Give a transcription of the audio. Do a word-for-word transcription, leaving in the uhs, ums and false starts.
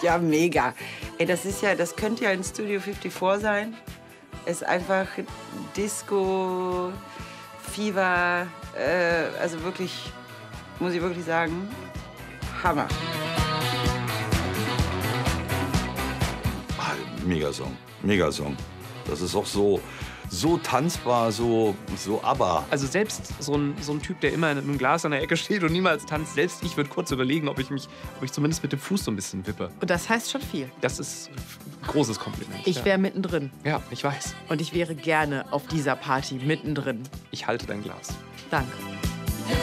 Ja, mega. Ey, das ist ja, das könnte ja in Studio vierundfünfzig sein. Es ist einfach Disco, Fieber, äh, also wirklich, muss ich wirklich sagen, Hammer. Ah, Megasong, Megasong. Das ist auch so, so tanzbar, so, so ABBA. Also selbst so ein, so ein Typ, der immer in einem Glas an der Ecke steht und niemals tanzt, selbst ich würde kurz überlegen, ob ich mich, ob ich zumindest mit dem Fuß so ein bisschen wippe. Und das heißt schon viel. Das ist ein großes Kompliment. Ich wäre mittendrin. Ja, ich weiß. Und ich wäre gerne auf dieser Party mittendrin. Ich halte dein Glas. Danke.